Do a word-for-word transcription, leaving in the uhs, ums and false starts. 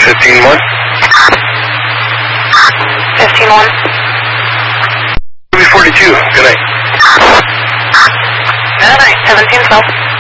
fifteen one. fifteen one. forty-two, good night. Good night, seventeen twelve.